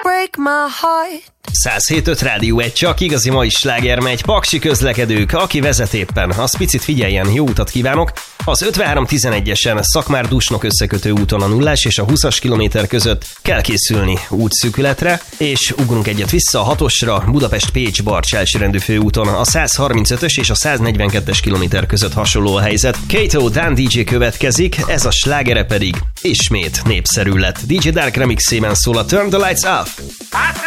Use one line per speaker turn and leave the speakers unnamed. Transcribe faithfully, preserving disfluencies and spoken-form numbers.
break my heart.
száz hét öt Rádió egy, csak igazi mai sláger megy. Paksi közlekedők, aki vezet éppen, az picit figyeljen, jó utat kívánok. Az ötvenhárom tizenegyesen Szakmár-Dusnok összekötő úton a nullás és a húszas kilométer között kell készülni útszűkületre, és ugrunk egyet vissza a hatosra, Budapest-Pécs-Barcs elsőrendű főúton a száz harmincötös és a száz negyvenkettes kilométer között hasonló a helyzet. Kato Dan dé dzsé következik, ez a slágere pedig ismét népszerű lett. dé dzsé Dark remixében szól a Turn the Lights Off.